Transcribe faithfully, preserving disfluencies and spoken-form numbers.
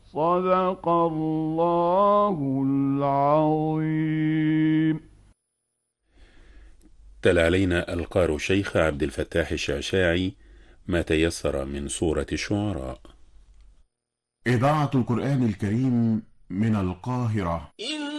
صدق الله العظيم. تلا علينا القار شيخ عبد الفتاح الشعشاعي ما تيسر من سورة الشعراء. إذاعة القرآن الكريم من القاهرة.